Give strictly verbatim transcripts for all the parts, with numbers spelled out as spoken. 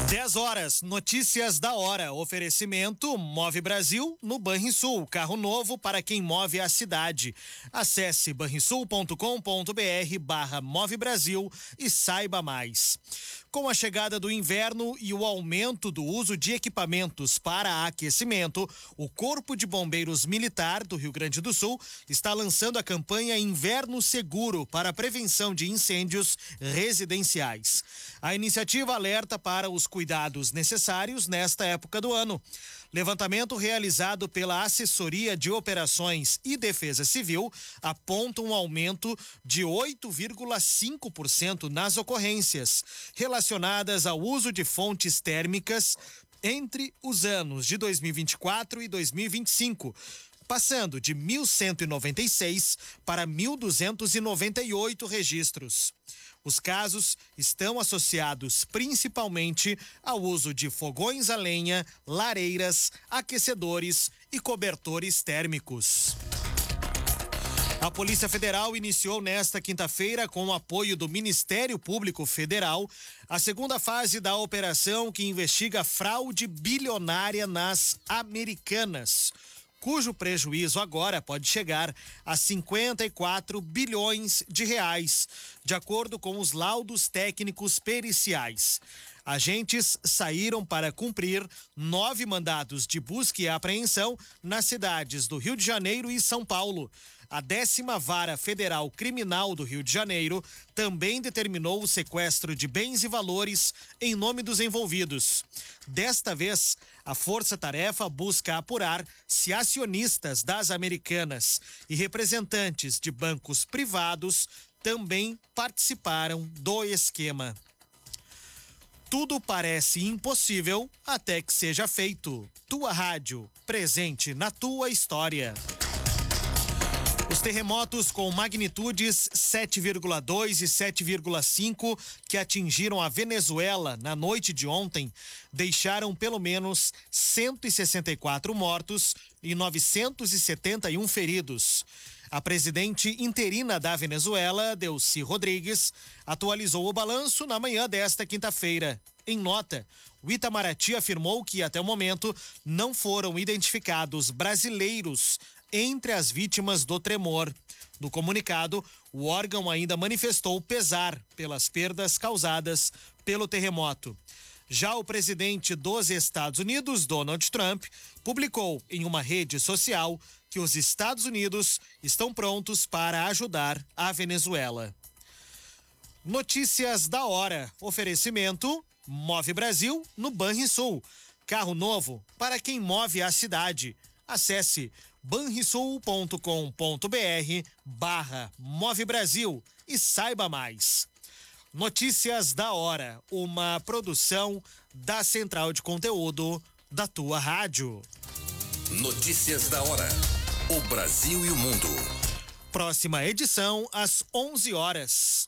dez horas, notícias da hora. Oferecimento Move Brasil no Banrisul. Carro novo para quem move a cidade. Acesse banrisul ponto com ponto br barra Move Brasil e saiba mais. Com a chegada do inverno e o aumento do uso de equipamentos para aquecimento, o Corpo de Bombeiros Militar do Rio Grande do Sul está lançando a campanha Inverno Seguro para a prevenção de incêndios residenciais. A iniciativa alerta para os cuidados necessários nesta época do ano. Levantamento realizado pela Assessoria de Operações e Defesa Civil aponta um aumento de oito vírgula cinco por cento nas ocorrências relacionadas ao uso de fontes térmicas entre os anos de dois mil e vinte e quatro e dois mil e vinte e cinco, passando de mil cento e noventa e seis para mil duzentos e noventa e oito registros. Os casos estão associados principalmente ao uso de fogões a lenha, lareiras, aquecedores e cobertores térmicos. A Polícia Federal iniciou nesta quinta-feira, com o apoio do Ministério Público Federal, a segunda fase da operação que investiga fraude bilionária nas Americanas, cujo prejuízo agora pode chegar a cinquenta e quatro bilhões de reais, de acordo com os laudos técnicos periciais. Agentes saíram para cumprir nove mandados de busca e apreensão nas cidades do Rio de Janeiro e São Paulo. A décima Vara Federal Criminal do Rio de Janeiro também determinou o sequestro de bens e valores em nome dos envolvidos. Desta vez, a força-tarefa busca apurar se acionistas das Americanas e representantes de bancos privados também participaram do esquema. Tudo parece impossível até que seja feito. Tua Rádio, presente na tua história. Os terremotos com magnitudes sete vírgula dois e sete vírgula cinco que atingiram a Venezuela na noite de ontem deixaram pelo menos cento e sessenta e quatro mortos e novecentos e setenta e um feridos. A presidente interina da Venezuela, Delcy Rodrigues, atualizou o balanço na manhã desta quinta-feira. Em nota, o Itamaraty afirmou que até o momento não foram identificados brasileiros entre as vítimas do tremor. No comunicado, o órgão ainda manifestou pesar pelas perdas causadas pelo terremoto. Já o presidente dos Estados Unidos, Donald Trump, publicou em uma rede social que os Estados Unidos estão prontos para ajudar a Venezuela. Notícias da hora. Oferecimento Move Brasil no Banrisul. Carro novo para quem move a cidade. Acesse banrisul ponto com ponto br barra Move Brasil e saiba mais. Notícias da hora, uma produção da Central de Conteúdo da tua rádio. Notícias da hora, o Brasil e o mundo. Próxima edição às onze horas.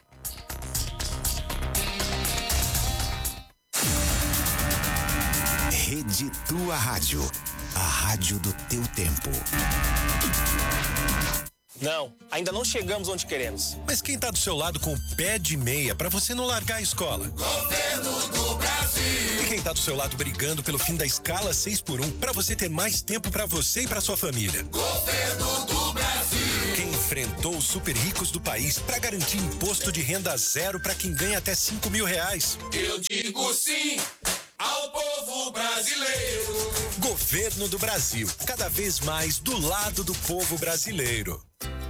Rede Tua Rádio, a rádio do teu tempo. Não, ainda não chegamos onde queremos. Mas quem tá do seu lado com o pé de meia pra você não largar a escola? Governo do Brasil. E quem tá do seu lado brigando pelo fim da escala seis por um pra você ter mais tempo pra você e pra sua família? Governo do Brasil. Quem enfrentou os super ricos do país pra garantir imposto de renda zero pra quem ganha até cinco mil reais? Eu digo sim ao povo brasileiro. Governo do Brasil, cada vez mais do lado do povo brasileiro.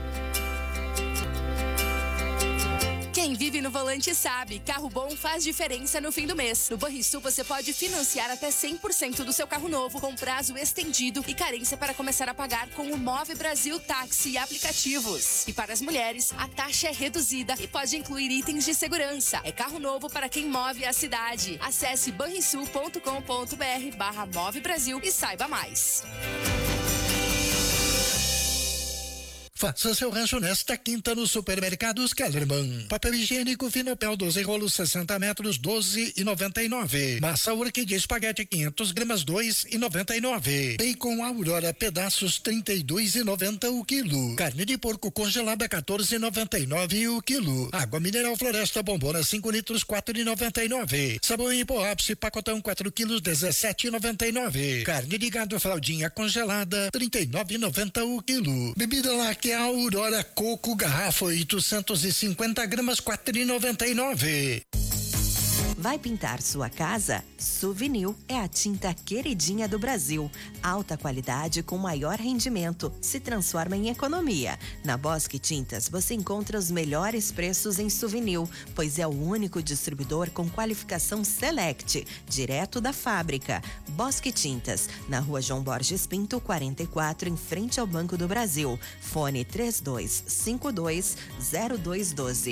Quem vive no volante sabe, carro bom faz diferença no fim do mês. No Banrisul você pode financiar até cem por cento do seu carro novo com prazo estendido e carência para começar a pagar com o Move Brasil Táxi e aplicativos. E para as mulheres, a taxa é reduzida e pode incluir itens de segurança. É carro novo para quem move a cidade. Acesse banrisul ponto com ponto br barra Move Brasil e saiba mais. Faça seu rancho nesta quinta no Supermercados Kellerman. Papel higiênico Finopel doze rolos sessenta metros, doze e noventa e nove. Massa Orquídea Espaguete quinhentas gramas, dois e noventa e nove. Bacon Aurora pedaços trinta e dois e noventa o quilo. Carne de porco congelada quatorze e noventa e nove o quilo. Água mineral Floresta Bombona cinco litros, quatro e noventa e nove. Sabão em pó Ápice pacotão quatro quilos, dezessete e noventa e nove. Carne de gado fraldinha congelada trinta e nove e noventa o quilo. Bebida láctea Aurora Coco garrafa oitocentos e cinquenta gramas, quatro e noventa e nove. Vai pintar sua casa? Suvinil é a tinta queridinha do Brasil. Alta qualidade com maior rendimento. Se transforma em economia. Na Bosque Tintas você encontra os melhores preços em Suvinil, pois é o único distribuidor com qualificação Select, direto da fábrica. Bosque Tintas, na Rua João Borges Pinto, quarenta e quatro, em frente ao Banco do Brasil. Fone três dois cinco dois zero dois um dois.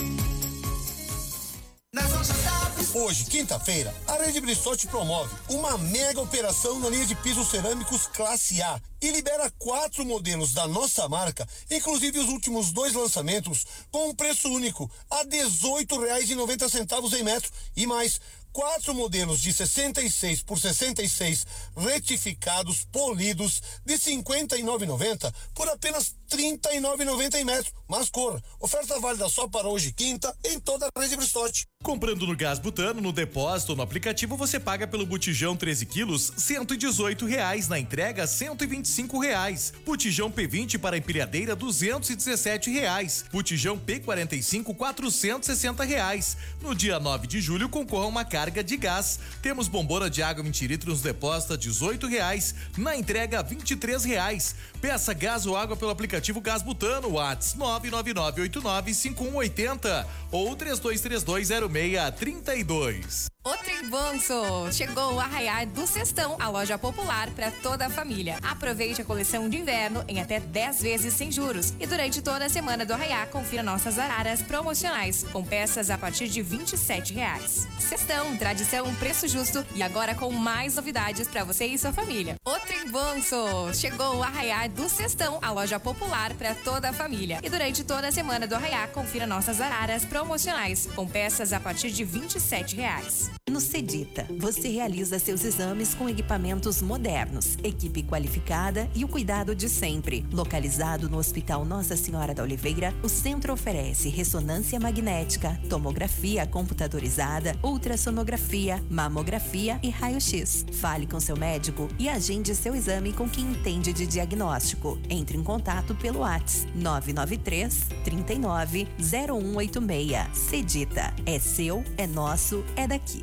Hoje, quinta-feira, a Rede Brissotti promove uma mega operação na linha de pisos cerâmicos classe A e libera quatro modelos da nossa marca, inclusive os últimos dois lançamentos, com um preço único a dezoito reais e noventa centavos em metro e mais quatro modelos de sessenta e seis por sessenta e seis retificados, polidos, de cinquenta e nove reais e noventa centavos por apenas trinta e nove reais e noventa centavos em metro. Mas corra, oferta válida só para hoje, quinta, em toda a Rede Brissotti. Comprando no Gás Butano, no depósito ou no aplicativo, você paga pelo botijão treze quilos, cento e dezoito reais. Na entrega, cento e vinte e cinco reais. Botijão P vinte para empilhadeira, duzentos e dezessete reais. Botijão P quarenta e cinco, quatrocentos e sessenta reais. No dia nove de julho, concorra a uma carga de gás. Temos bombona de água vinte litros no depósito a dezoito reais. Na entrega, vinte e três reais. Peça gás ou água pelo aplicativo Gás Butano, WhatsApp nove nove nove oito nove cinco um oito zero ou três dois três dois zero seis três dois. O Tribonso chegou o Arraiar do Cestão, a loja popular para toda a família. Aproveite a coleção de inverno em até dez vezes sem juros. E durante toda a semana do Arraiar, confira nossas araras promocionais, com peças a partir de vinte e sete reais. Cestão, tradição, preço justo e agora com mais novidades para você e sua família. O Tribonso chegou o Arraiar do Cestão, a loja popular para toda a família. E durante toda a semana do Arraiar, confira nossas araras promocionais, com peças a partir de vinte e sete reais. No Cedita, você realiza seus exames com equipamentos modernos, equipe qualificada e o cuidado de sempre. Localizado no Hospital Nossa Senhora da Oliveira, o centro oferece ressonância magnética, tomografia computadorizada, ultrassonografia, mamografia e raio-x. Fale com seu médico e agende seu exame com quem entende de diagnóstico. Entre em contato pelo WhatsApp nove nove três, trinta e nove, zero um oito seis. Cedita, é seu, é nosso, é daqui.